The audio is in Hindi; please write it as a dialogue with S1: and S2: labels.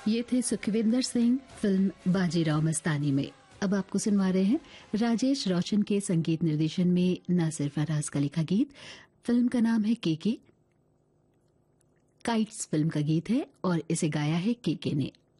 S1: ये थे सुखविंदर सिंह फिल्म बाजीराव मस्तानी में। अब आपको सुनवा रहे हैं राजेश रोशन के संगीत निर्देशन में नासिर फराज का लिखा गीत। फिल्म का नाम है केके। काइट्स फिल्म का गीत है और इसे गाया है केके ने।